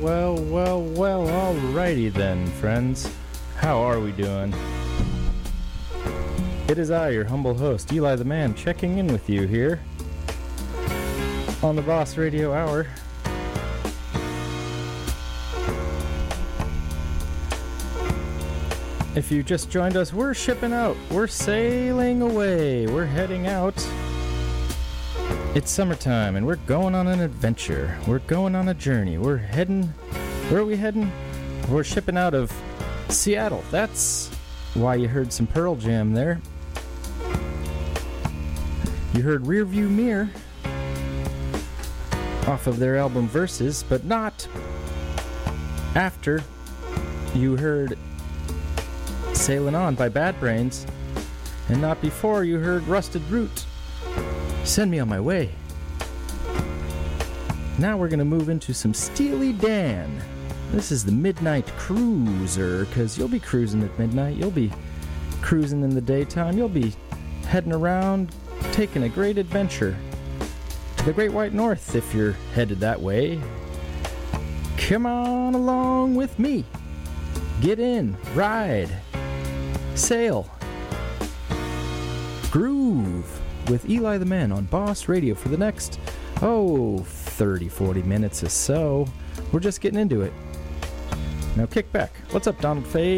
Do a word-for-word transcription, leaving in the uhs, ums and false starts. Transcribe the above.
well, well, well, alrighty then, friends. How are we doing? It is I, your humble host, Eli the Man, checking in with you here on the Boss Radio Hour. If you just joined us, we're shipping out. We're sailing away. We're heading out. It's summertime, and we're going on an adventure. We're going on a journey. We're heading... Where are we heading? We're shipping out of Seattle. That's why you heard some Pearl Jam there. You heard Rearview Mirror off of their album Versus, but not after you heard Sailing On by Bad Brains, and not before you heard Rusted Root, Send Me On My Way. Now we're going to move into some Steely Dan. This is the Midnight Cruiser, because you'll be cruising at midnight, you'll be cruising in the daytime, you'll be heading around, taking a great adventure to the Great White North if you're headed that way. Come on along with me. Get in, ride, sail, groove with Eli the Man on Boss Radio for the next, oh, thirty, forty minutes or so. We're just getting into it. Now kick back. What's up, Donald Faye?